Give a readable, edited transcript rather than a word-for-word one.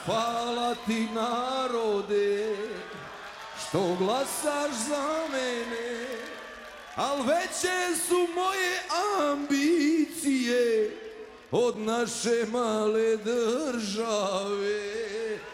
Hvala ti narode što glasaš za mene, al veće su moje ambicije od naše male države.